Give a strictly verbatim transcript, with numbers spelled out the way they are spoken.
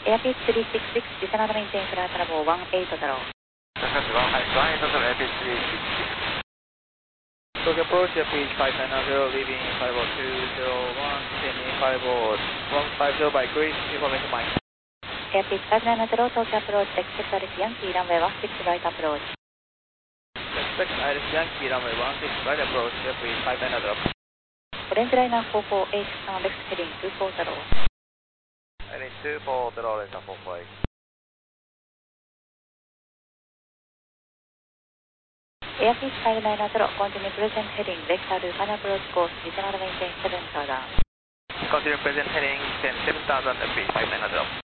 Airfield three six six, descend and maintain flight level one eight zero. Discuss one eight zero, Airfield three six six. Tokyo approach, Airfield five nine zero, leaving five oh two zero one, descending five oh one five zero by grid, information mine. Airfield five nine zero, Tokyo approach, expect Alice Yankee, runway one six right approach. Expect Alice Yankee, runway one six right approach, Airfield five nine zero. オレンジライナー方向 H さん レフトヘリンtwo four zero。 Heading two four zero, Delta four four eight. Airfield five nine zero, continue present heading, vector to final approach course, descend and maintain seven thousand. Continue present heading ten seven thousand, Airfield five nine zero.